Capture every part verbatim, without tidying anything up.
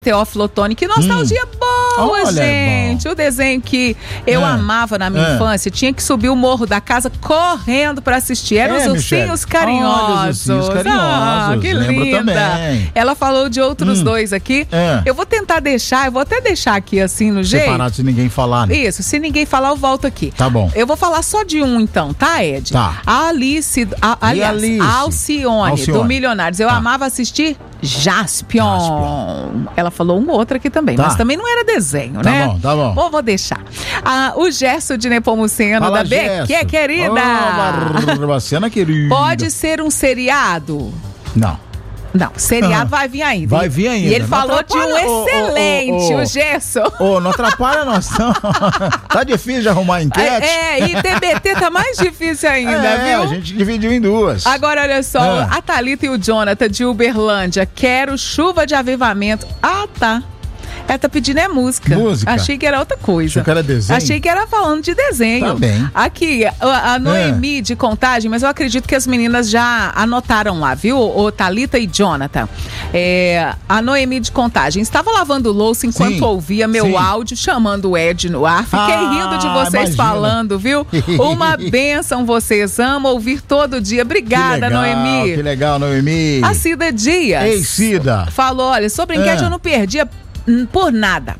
Teófilo Otoni, que nostalgia hum. boa, Olha, gente. Bom. O desenho que eu é. amava na minha é. infância, tinha que subir o morro da casa correndo pra assistir. Eram é, os ursinhos carinhosos. Olha, os ursinhos carinhosos. Ah, que linda. Também. Ela falou de outros hum. dois aqui. É. Eu vou tentar deixar, eu vou até deixar aqui assim no jeito. Separado, se ninguém falar, né? Isso, se ninguém falar, eu volto aqui. Tá bom. Eu vou falar só de um então, tá, Ed? Tá. A Alice, a, aliás, Alice? A Alcione, Alcione, do Milionários. Eu tá. amava assistir Jaspion. Jaspion. Ela falou um outro aqui também, tá. mas também não era desenho, tá né? Tá bom, tá bom. Vou, vou deixar. Ah, o Gerson de Nepomuceno, Fala, da B Q, querida. Oh, Barbacena, querida. Pode ser um seriado? Não. Não, seriado vai vir ainda. Vai vir ainda. E ele não falou de um excelente, oh, oh, oh, o Gerson. Ô, oh, não atrapalha nós, não. Tá difícil de arrumar enquete. É, é, e T B T tá mais difícil ainda, é, viu? A gente dividiu em duas. Agora, olha só, ah. a Thalita e o Jonathan de Uberlândia. Quero chuva de avivamento. Ah, tá. Ela tá pedindo é música. Música. Achei que era outra coisa. Achei que era desenho. Achei que era falando de desenho. Tá bem. Aqui, a, a Noemi é. de Contagem, mas eu acredito que as meninas já anotaram lá, viu? O Thalita e Jonathan. É, a Noemi de Contagem estava lavando louça enquanto sim, ouvia meu sim. áudio chamando o Ed no ar. Fiquei ah, rindo de vocês imagina. falando, viu? Uma bênção, vocês amam ouvir todo dia. Obrigada, que legal, Noemi. Que legal, Noemi. A Cida Dias. Ei, Cida. Falou, olha, sobre enquete é. eu não perdia por nada.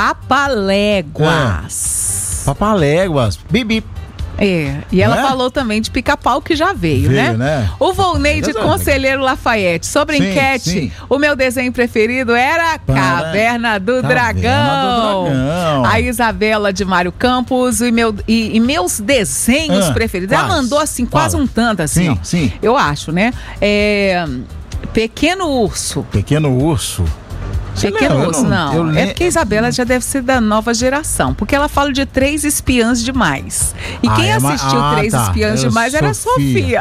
Papaléguas. É. Papaléguas. Bibi. É, e ela é? falou também de pica-pau que já veio, veio né? né? O Volney de Conselheiro Lafayette. Sobre sim, enquete, sim. o meu desenho preferido era Para... Caverna, do, Caverna Dragão. do Dragão. A Isabela de Mário Campos e, meu, e, e meus desenhos ah, preferidos. Ela mandou assim, quase Fala. um tanto assim, sim, ó. Sim. Eu acho, né? É, Pequeno Urso. Pequeno Urso. Pequeno não, Urso, não. não. É porque a Isabela já deve ser da nova geração. Porque ela fala de Três Espiãs Demais. E ah, quem é assistiu uma... ah, Três tá. Espiãs Eu Demais era a Sofia.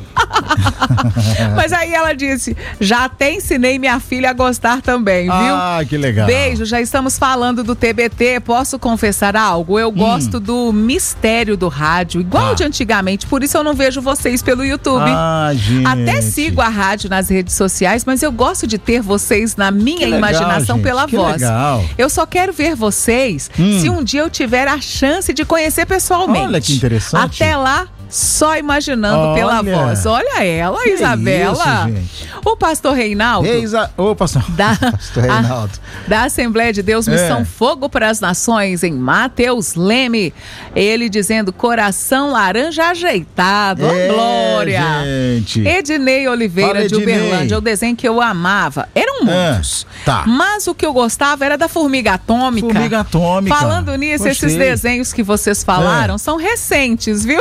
Mas aí ela disse: já até ensinei minha filha a gostar também, viu? Ah, que legal. Beijo, já estamos falando do T B T. Posso confessar algo? Eu hum. gosto do mistério do rádio, igual ah. de antigamente. Por isso eu não vejo vocês pelo YouTube. Ah, gente. Até sigo a rádio nas redes sociais, mas eu gosto de ter vocês na minha que imaginação legal, pela que voz. Legal. Eu só quero ver vocês hum. se um dia eu tiver a chance de conhecer pessoalmente. Olha que interessante. Até lá, só imaginando Olha. pela voz. Olha ela, que Isabela. Isso, o pastor Reinaldo. Eisa... Ô, pastor. Da, pastor Reinaldo. A, da Assembleia de Deus, Missão é. Fogo para as Nações, em Mateus Leme. Ele dizendo: coração laranja ajeitado. É, glória. Gente. Ednei Oliveira Fala, de Ednei. Uberlândia. O desenho que eu amava. Eram muitos. É, tá. Mas o que eu gostava era da Formiga Atômica. Formiga Atômica. Falando nisso, Gostei. esses desenhos que vocês falaram é. são recentes, viu?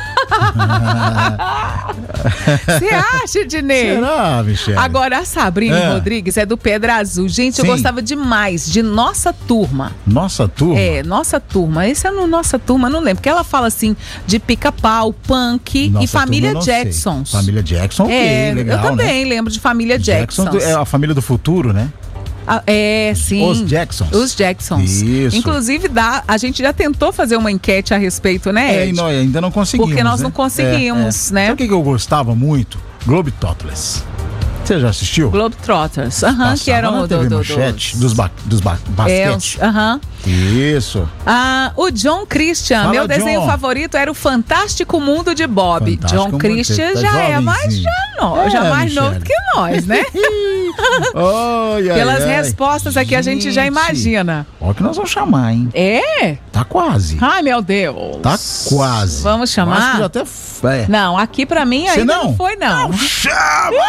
Você acha, Dinei? Será, Michele? Agora, a Sabrina é. Rodrigues é do Pedra Azul. Gente, Sim. eu gostava demais de Nossa Turma. Nossa Turma? É, Nossa Turma. Esse é no Nossa Turma, não lembro. Porque ela fala assim de Pica-Pau, Punk Nossa e Família Jacksons. Família Jackson, é, legal, eu também né? lembro de Família Jackson. Jacksons. É a família do futuro, né? Ah, é, sim. Os Jacksons. Os Jacksons. Isso. Inclusive, dá, a gente já tentou fazer uma enquete a respeito, né, Ed? É, e nós ainda não conseguimos. Porque nós né? não conseguimos, é, é. né? Sabe o que eu gostava muito? Globetrotters. Você já assistiu? Globetrotters, aham, uh-huh, que era o do, do, manchete, dos, ba, dos ba, basquete. Aham. Uh-huh. Isso. Ah, o John Christian, Fala, meu desenho John. favorito era o Fantástico Mundo de Bob. Fantástico John Christian Mundo, já tá é mais, já, não, é, já mais Michele. novo do que nós, né? oh, ai, Pelas ai. respostas aqui, gente, a gente já imagina. Olha que nós vamos chamar, hein? É? Tá quase. Ai, meu Deus. Tá quase. Vamos chamar? Acho que já até é. Não, aqui pra mim ainda não? não foi, não. Não chama!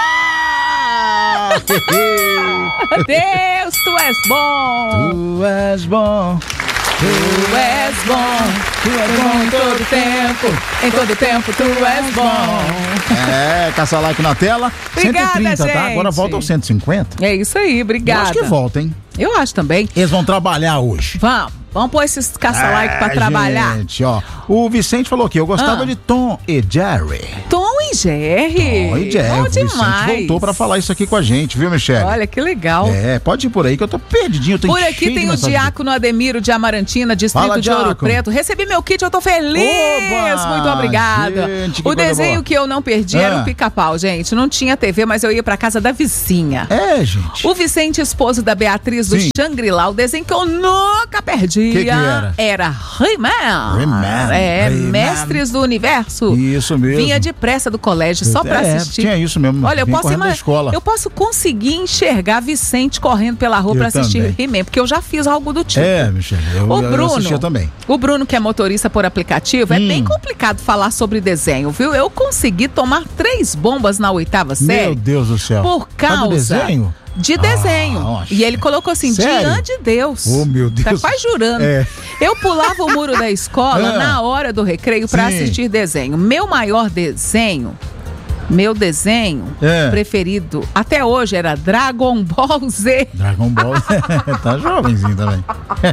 Deus, tu és bom. Tu és bom. Tu és bom. Tu és bom em todo tempo. Em todo tempo tu és bom. É, caça like na tela. Obrigada, cento e trinta, gente. tá? Agora volta aos cento e cinquenta. É isso aí, obrigada. Eu acho que volta, hein? Eu acho também. Eles vão trabalhar hoje. Vamos. Vamos pôr esses caça-like é, pra trabalhar. Gente, ó. O Vicente falou aqui, eu gostava ah. de Tom e Jerry. Tom e G R. Tom e Jerry. Bom O Vicente demais. voltou pra falar isso aqui com a gente, viu, Michele? Olha que legal. É, pode ir por aí que eu tô perdidinho. Eu tô Por aqui cheio de tem o mensagem. Diácono Ademiro de Amarantina, distrito Fala, de Ouro Diácono. Preto. Recebi meu kit, eu tô feliz. Oba! Muito obrigada. Gente, que o coisa desenho boa. que eu não perdi era Ah. um pica-pau, gente. Não tinha T V, mas eu ia pra casa da vizinha. É, gente. O Vicente, esposo da Beatriz do Sim. Xangri-Lá, o desenho que eu nunca perdia. Que que era? Era He-Man. He-Man, É, He-Man. Mestres do Universo. Isso mesmo. Vinha depressa do colégio só pra É, assistir. tinha isso mesmo. Olha, eu Vim posso, correndo da ima- escola. eu posso conseguir enxergar Vicente correndo pela rua Eu pra assistir também. He-Man, porque eu já fiz algo do tipo. É, Michele, eu, O eu Bruno, assistia também. o Bruno, que é motorista por aplicativo, é Hum. bem complicado falar sobre desenho, viu? Eu consegui tomar três bombas na oitava série. Meu Deus do céu. Por Tá do causa desenho? de desenho. Nossa. E ele colocou assim, Sério? diante de Deus. Oh, meu Deus. Tá quase jurando. É. Eu pulava o muro da escola Ah. na hora do recreio pra Sim. assistir desenho. Meu maior desenho, meu desenho É. preferido até hoje era Dragon Ball Z. Dragon Ball. Tá jovenzinho também.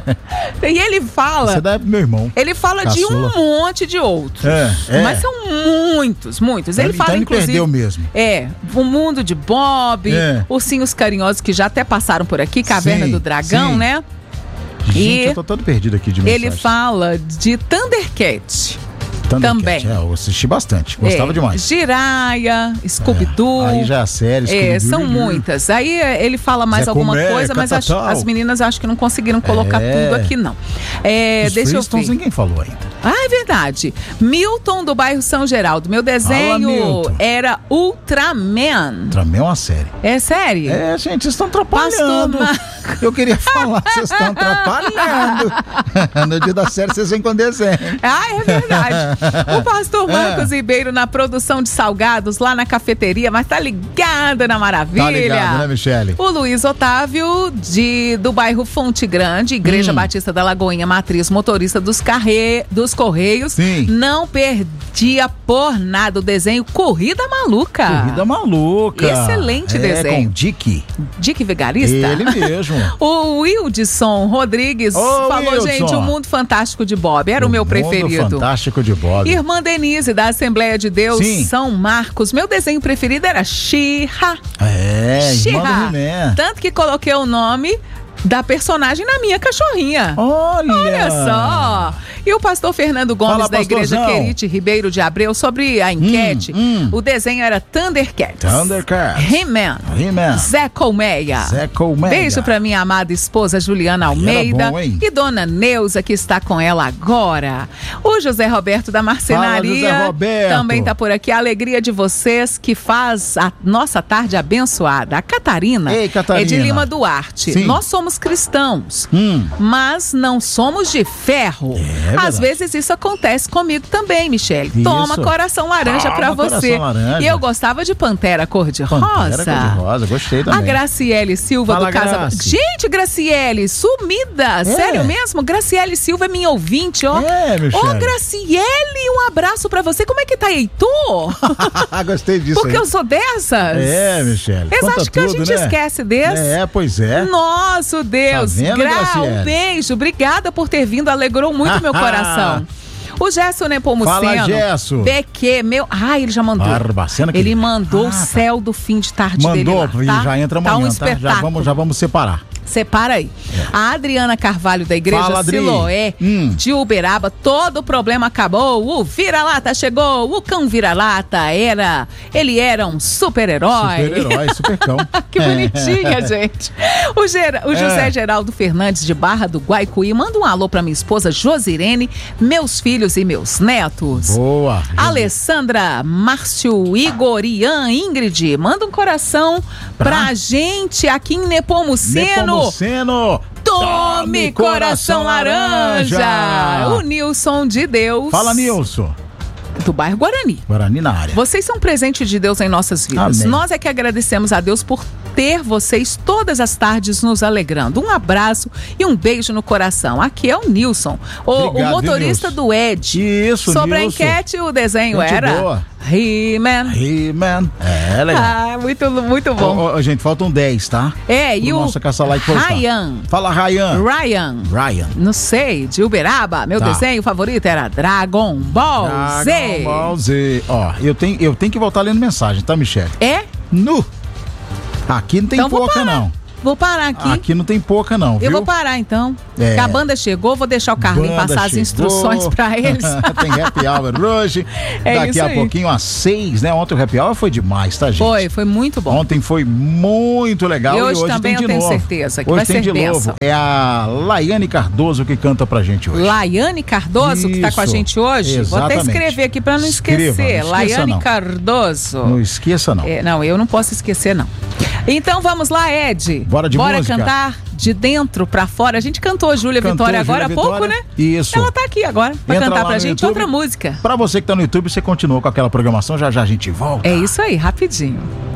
E ele fala... Você dá pro meu irmão. Ele fala de Caçula. um monte de outros. É, é. Mas são muitos, muitos. Ele Então fala, ele inclusive. perdeu mesmo. É, o mundo de Bob, É. Ursinhos Carinhosos que já até passaram por aqui, Caverna Sim, do Dragão, sim. né? Gente, E eu tô todo perdido aqui de mensagem. Ele fala de Thundercat. Thundercat, também. É, eu assisti bastante. Gostava é, demais. Jiraya, Scooby-Doo. Aí já é a série, É, Scooby-Doo. são muitas. Aí é, ele fala mais Zé alguma Colmeia, coisa, mas as, Catatal. as meninas acho que não conseguiram colocar É. tudo aqui, não. É, Os deixa eu Flintstones ver. ninguém falou ainda. Ah, é verdade. Milton do bairro São Geraldo. Meu Fala, desenho Milton. era Ultraman. Ultraman é uma série. É sério? É, gente, vocês estão Pastor atrapalhando. Mar- Eu queria falar, vocês estão atrapalhando. No dia da série vocês vêm com desenho. Ah, é verdade. O pastor Marcos Ribeiro na produção de salgados lá na cafeteria, mas tá ligado na maravilha. Tá ligado, né, Michele? O Luiz Otávio, de, do bairro Fonte Grande, Igreja Hum. Batista da Lagoinha Matriz, motorista dos, carre, dos Correios. Sim. Não perdia por nada o desenho Corrida Maluca. Corrida Maluca. Excelente é, desenho. Com Dick. Dick Vigarista? Ele mesmo. O Wildson Rodrigues Ô, falou, Wildson. gente, o Mundo Fantástico de Bob. Era o, meu Mundo preferido. Fantástico de Bob. Irmã Denise, da Assembleia de Deus, Sim. São Marcos. Meu desenho preferido era She-Ra. É, irmã do She-Ra. He-Man. Tanto que coloquei o nome da personagem na minha cachorrinha. Olha. Olha só! E o pastor Fernando Gomes, Fala, da Igreja pastorzão. Querite Ribeiro de Abreu, sobre a enquete, hum. o desenho era Thundercats. Thundercats. He-Man. He-Man. Zé Colmeia. Zé Colmeia. Beijo pra minha amada esposa Juliana Aí era Almeida bom, hein? e dona Neuza, que está com ela agora. O José Roberto da Marcenaria Fala, José Roberto. também tá por aqui. A alegria de vocês que faz a nossa tarde abençoada. A Catarina, Ei, Catarina. é de Lima Duarte. Sim. Nós somos cristãos, Hum. mas não somos de ferro. É Às verdade. vezes isso acontece comigo também, Michele. Isso. Toma coração laranja Toma pra você. coração laranja. E eu gostava de Pantera cor-de-rosa. Pantera cor-de-rosa, gostei também. A Graciele Silva Fala, do Casa. Graci. Gente, Graciele, sumida! Sério mesmo? Graciele Silva é minha ouvinte, ó. É, Michele. Ô, Graciele, um abraço pra você. Como é que tá, Heitor? Gostei disso Porque aí. eu sou dessas? É, Michele. Eles Conta acham que a tudo, gente né? esquece desse. É, pois é. Nosso Deus. Tá vendo, Gra, Graciele? um beijo. Obrigada por ter vindo. Alegrou muito meu coração. O Gerson Nepomuceno. Fala, Gerson. B Q, meu. Ah, ele já mandou. Barbacena, Ele querida. mandou Ah, o tá. céu do fim de tarde dele Mandou, lá, e tá? já entra Tá um amanhã, tá? Já espetáculo. vamos, já vamos separar. Separa aí. A Adriana Carvalho, da Igreja Fala, Adri. Siloé, Hum. de Uberaba, todo o problema acabou. O vira-lata chegou. O cão vira-lata era... Ele era um super-herói. Super-herói, super-cão. Que bonitinha, gente. O, Ger- o José É. Geraldo Fernandes, de Barra do Guaicuí, manda um alô pra minha esposa Josirene, meus filhos e meus netos. Boa. Alessandra, Márcio, Igor, Ian, Ingrid, manda um coração pra gente aqui em Nepomuceno. Nepomuceno. Tome coração laranja. O Nilson de Deus. Fala, Nilson. Do bairro Guarani. Guarani na área. Vocês são presente de Deus em nossas vidas. Amém. Nós é que agradecemos a Deus por ter vocês todas as tardes nos alegrando. Um abraço e um beijo no coração. Aqui é o Nilson, o, Obrigado, o motorista Nilson. do Ed. Isso, Sobre Nilson. a enquete, o desenho Gente era boa. He-Man. He-Man. É, legal. Ah, muito, muito bom. Ó, ó, gente, faltam dez, tá? É, e o Nossa caça-like postar. Ryan. Fala, Ryan. Ryan. Ryan. Não sei, de Uberaba. Meu Tá. desenho favorito era Dragon Ball Dragon Z. Ball Z. Ó, eu tenho, eu tenho que voltar lendo mensagem, tá, Michele? É? Nu. Aqui não tem Então vou pouca, parar. não. Vou parar aqui. Aqui não tem pouca, não, viu? Eu vou parar então. É. Que a banda chegou, vou deixar o Carlinhos Banda passar as chegou. instruções pra eles. Tem happy hour hoje. É Daqui isso a aí. pouquinho, às seis, né? Ontem o happy hour foi demais, tá, gente? Foi, foi muito bom. Ontem foi muito legal. E hoje também tem eu de tenho novo. certeza que hoje vai tem ser de bênção. novo. É a Laiane Cardoso que canta pra gente hoje. Laiane Cardoso, que tá com a Isso, gente hoje. Vou até exatamente. escrever aqui pra não Escreva, esquecer. não esqueça, Laiane não. Cardoso. Não esqueça, não. É, não, eu não posso esquecer, não. Então vamos lá, Ed. Bora de Bora música? cantar de dentro pra fora. A gente cantou Júlia Cantou Vitória Júlia agora há pouco, Vitória. né? Isso. Ela tá aqui agora pra Entra cantar lá pra no gente YouTube. outra música. Pra você que tá no YouTube, você continua com aquela programação, já já a gente volta. É isso aí, rapidinho.